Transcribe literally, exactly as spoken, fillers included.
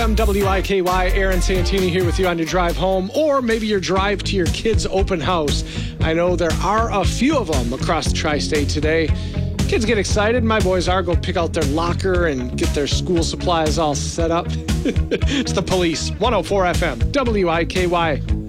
M, W I K Y, Aaron Santini here with you on your drive home, or maybe your drive to your kids' open house. I know there are a few of them across the tri-state today. Kids get excited. My boys are. Go pick out their locker and get their school supplies all set up. It's the Police, one oh four F M, W I K Y.